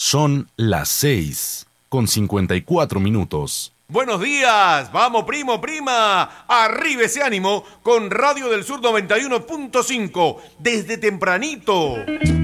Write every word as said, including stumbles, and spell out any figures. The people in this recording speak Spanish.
Son las seis con cincuenta y cuatro minutos. Buenos días, vamos primo, prima, arriba ese ánimo con Radio del Sur noventa y uno punto cinco, desde tempranito.